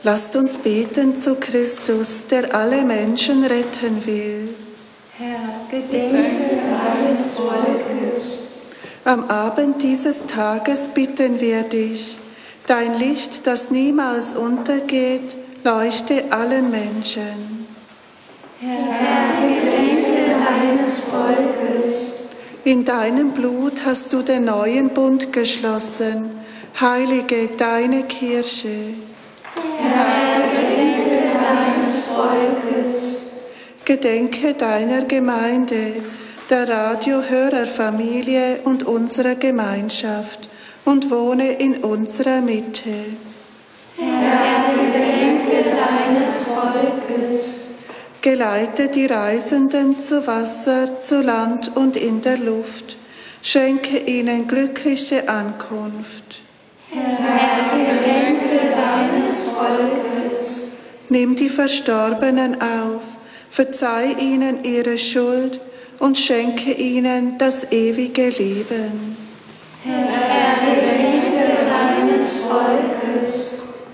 Lasst uns beten zu Christus, der alle Menschen retten will. Herr, gedenke deines Volkes. Am Abend dieses Tages bitten wir dich, dein Licht, das niemals untergeht, leuchte allen Menschen. Herr, gedenke deines Volkes. In deinem Blut hast du den neuen Bund geschlossen. Heilige deine Kirche. Herr, gedenke deines Volkes. Gedenke deiner Gemeinde, der Radiohörerfamilie und unserer Gemeinschaft und wohne in unserer Mitte. Herr, gedenke deines Volkes. Geleite die Reisenden zu Wasser, zu Land und in der Luft. Schenke ihnen glückliche Ankunft. Herr, gedenke deines Volkes. Nimm die Verstorbenen auf, verzeih ihnen ihre Schuld und schenke ihnen das ewige Leben.